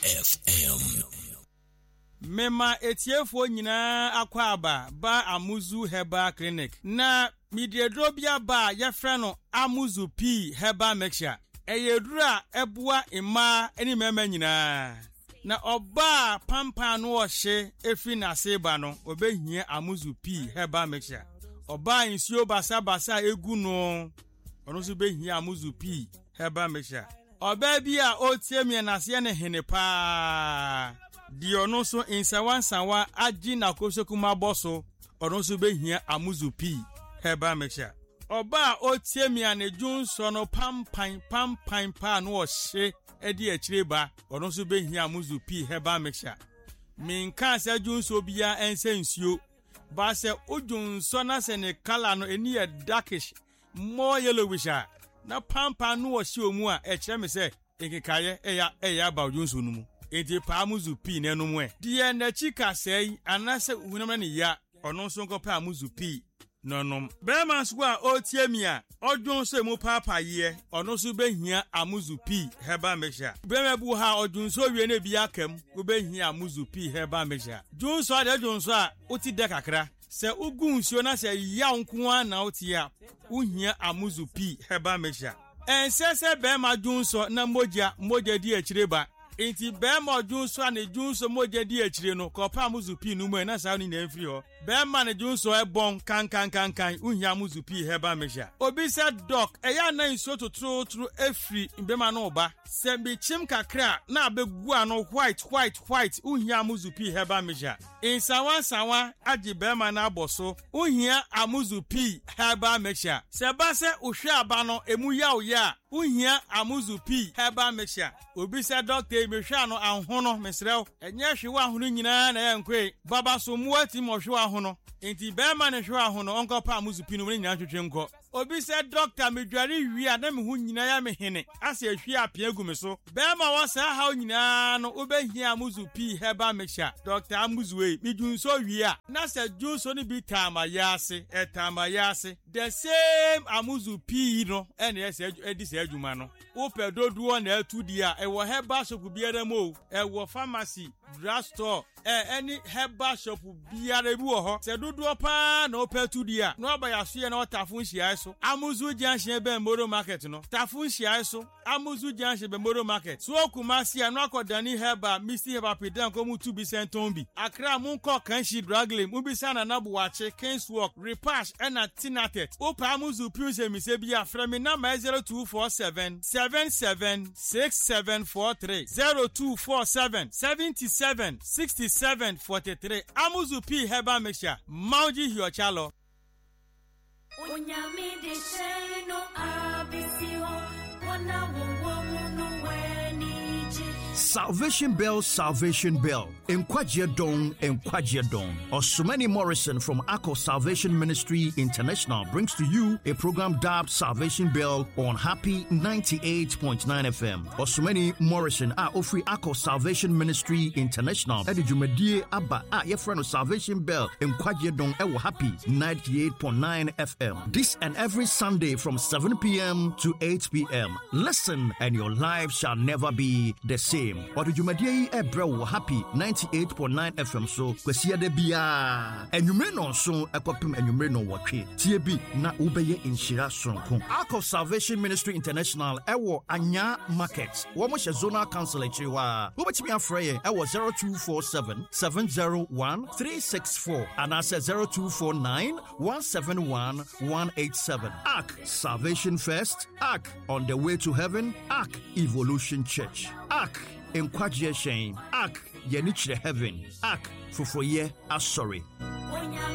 FM. Mema etiefo nyina akwaba ba Amuzu Herbal Clinic na midiedrobia ba yefre no Amuzu P Herbal Mixture eyedura ebua ima eni mema nyina na oba pampa no ohye efi na seba no obehia Amuzu P Herbal Mixture oba insio basa egu no ono so behia Amuzu P Herbal Mixture oba bi a otiemie na se ne hene pa di ono so insawansawa agi na kosokuma boso ono so behia Amuzu P Herbal Mixture oba otiemia ne junso no pampan pa no ohye edi akireba ono so behia Amuzu P Herbal Mixture minka se junso bia ense nsuo ba se ojunso na se ne color no eni e darkish more yellowish na pampan no ohye omu a ekire me se ekekaye eya ba junso no mu enti pa Amuzu P nenu mu e die na chika sei anase hunam ne ya ono so nko pa Amuzu P nonom bema so a otiemia odwon so mu papa ye ono so behia Amuzu P Herbal Mixture bema bu ha odwon so wie na bi akam wo behia Amuzu P Herbal Mixture dwon so ade dwon so a oti de kakra se ugun nsuo na se ya nko a na otia uhia Amuzu P Herbal Mixture ensese bema dwon so na moja di akireba enti bema junso ane junso moja di akire no kopa Amuzu P numu na sa ni na mfiri ho bema ne junso ebon kan uhia Amuzu P Herbal Mixture obi se doc eya na nso totoro efri bema no ba se bi chim kakra na abegu ano white uhia Amuzu P Herbal Mixture insawan agi bema na aboso uhia Amuzu P Herbal Mixture se ba se ohwe aba no emu ya uhia Amuzu P Herbal Mixture obi se doctor mehwa no ahono mesrew enye hwewa ahono nyina na yankwe baba so muati mo hwewa ahono enti bema ne hwewa ahono onko pa Amuzu P no nyina twetwe nko obi se doctor medware wi a na me hu nyina ya mehene ase ahwi apia gu me so bema wo sa ha nyina no obehia Amuzu P Herbal Mixture doctor Amuzu we midunso wi a na se junso ni bi tamayase the same Amuzu P no ene ese edise adwuma no wo pedoduo na atudi a ewo herbal shop biara mo ewo pharmacy drugstore any herbal shop biara bi wo ho se doduo pa na opetudi a no ba yaso ye na otafun hia so Amuzu Junction be Moro Market no tafun hia so Amuzu Junction be Moro Market so Kumasi anu akodani herbal Mr Herbal Pedan ko mu 2 bi sentombi Accra mu ko kanshi draglem mu bi sana na buwache Kingswalk Repash na Tinatet opa Amuzu P se mi se bia frame na 0247 776743 0247 77 67 43 Amuzu P Herbal Mixture Mauji Hiochalo Onyami de sheno abisiho wana wo no weni Salvation Bell, Enkwajie Dong. Osumani Morrison from Akko Salvation Ministry International brings to you a program dubbed Salvation Bell on Happy 98.9 FM. Osumani Morrison ofri Akko Salvation Ministry International. Edi Jumedie Abba yefrano Salvation Bell Enkwajie Dong ewo Happy 98.9 FM. This and every Sunday from 7 p.m. to 8 p.m. Listen and your life shall never be the same. Or the Jumedie Ebro Happy 98.9 FM so kwesia de bia enwumre no so ekopem enwumre no wotwe tie bi na ubeye inshira sonko Akko Salvation Ministry International ewo Anya Market wo mo zonal council echiwa wo betimi afreye ewo 0247 701 364 and asa 0249 171 187 Ark Salvation First, Ark on the way to heaven, Ark Evolution Church, Ark Enkwajie Shame, Ark Yenichre Heaven, Ark Fufoye Asori.